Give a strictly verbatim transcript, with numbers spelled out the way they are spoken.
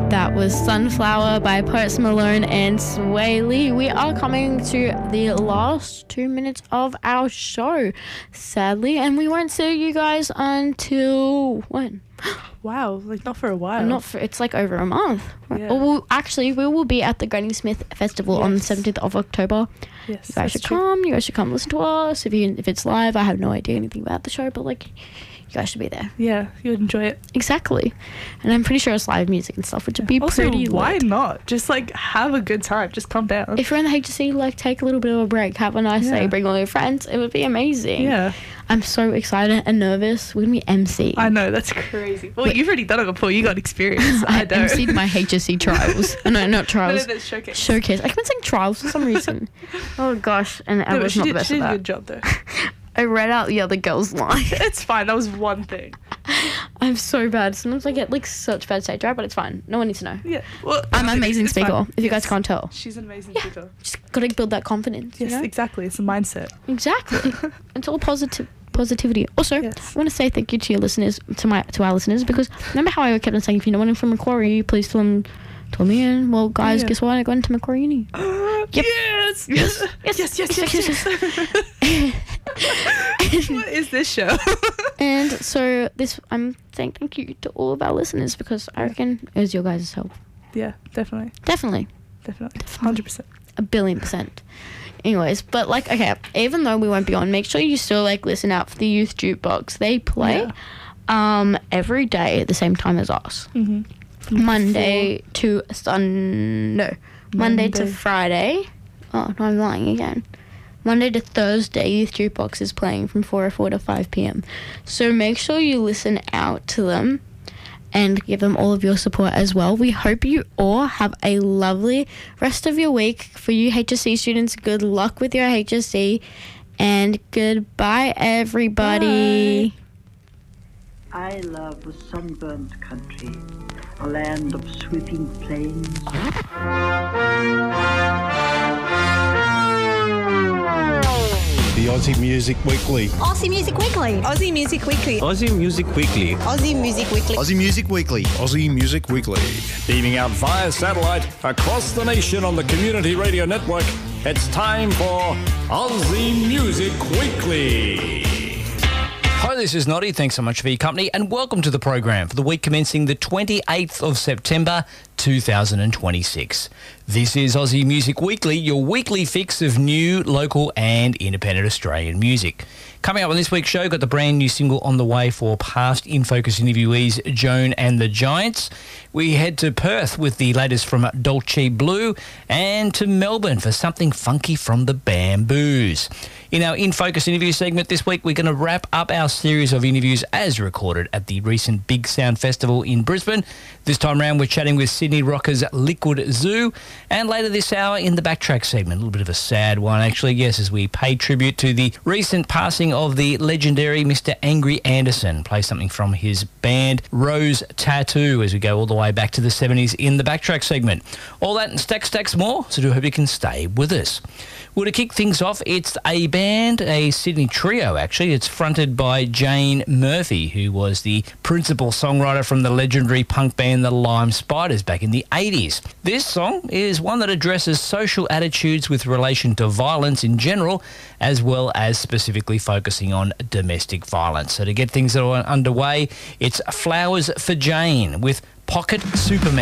That was Sunflower by Post Malone and Sway Lee. We are coming to the last two minutes of our show, sadly, and we won't see you guys until when? Wow, like not for a while. Not for, it's like over a month. Yeah. Or we'll, actually, we will be at the Granny Smith Festival Yes. on the seventeenth of October. Yes, You guys should true. come. You guys should come listen to us. If you if it's live, I have no idea anything about the show, but like, you guys should be there. Yeah, you would enjoy it. Exactly. And I'm pretty sure it's live music and stuff, which would be Also, pretty why lit. not? Just like have a good time. Just calm down. If you're in the H S C, like take a little bit of a break, have a nice Yeah. day, bring all your friends. It would be amazing. Yeah, I'm so excited and nervous. We're gonna be M C. I know, that's crazy. Well, Wait. you've already done it before. You got experience. I I don't. M C'd my H S C trials. no, not No, trials. no, that's showcase. Showcase. I kept saying trials for some reason. Oh gosh, and I No, but was she not did, the best she at did a that. good job though. I read out the other girl's line. It's fine. That was one thing. I'm so bad. Sometimes I get like such bad stage fright, but it's fine. No one needs to know. Yeah. Well, I'm an it's- amazing it's speaker. fine. If you guys Yes. can't tell, She's an amazing Yeah. speaker. just gotta build that confidence. Yes, you know? exactly. It's a mindset. Exactly. It's all positive positivity. Also, Yes. I want to say thank you to your listeners, to my to our listeners, because remember how I kept on saying if you know anyone from Macquarie, please tell them, tell me in. Well, guys, Yeah. guess what? I got into Macquarie Uni. Yep. Yes. Yes. Yes. Yes. Yes. Yes, Yes. yes, yes. What is this show? And so this, I'm saying thank you to all of our listeners because I reckon it was your guys' help. Yeah, definitely, Definitely, definitely, hundred percent. a billion percent. Anyways, but like, okay, even though we won't be on, make sure you still like listen out for the Youth Jukebox. They play Yeah. um every day at the same time as us. Mm-hmm. Monday to Sun no Monday, to Monday. Friday. Oh no, I'm lying again. Monday to Thursday, Youth Jukebox is playing from four oh four to five p.m. So make sure you listen out to them and give them all of your support as well. We hope you all have a lovely rest of your week. For you H S C students, good luck with your H S C and goodbye everybody. I love the sunburnt country, a land of sweeping plains. The Aussie Music Weekly. Aussie Music Weekly. Aussie Music Weekly. Aussie Music Weekly. Aussie Music Weekly. Aussie Music Weekly. Aussie Music Weekly. Beaming out via satellite across the nation on the Community Radio Network, it's time for Aussie Music Weekly. Hi, this is Noddy. Thanks so much for your company and welcome to the program for the week commencing the twenty-eighth of September two thousand twenty-six. This is Aussie Music Weekly, your weekly fix of new, local and independent Australian music. Coming up on this week's show, got the brand new single on the way for past In Focus interviewees Joan and the Giants. We head to Perth with the latest from Dolce Blue and to Melbourne for something funky from the Bamboos. In our In Focus interview segment this week, we're going to wrap up our series of interviews as recorded at the recent Big Sound Festival in Brisbane. This time around, we're chatting with Sydney rockers Liquid Zoo. And later this hour in the Backtrack segment, a little bit of a sad one actually, yes, as we pay tribute to the recent passing of the legendary Mister Angry Anderson. Play something from his band Rose Tattoo as we go all the way back to the seventies in the Backtrack segment. All that and stacks, stacks more, so do hope you can stay with us. Well, to kick things off, it's a band, a Sydney trio actually. It's fronted by Jane Murphy, who was the principal songwriter from the legendary punk band The Lime Spiders back in the eighties. This song is one that addresses social attitudes with relation to violence in general, as well as specifically focusing on domestic violence. So to get things underway, it's Flowers for Jane with Pocket Superman.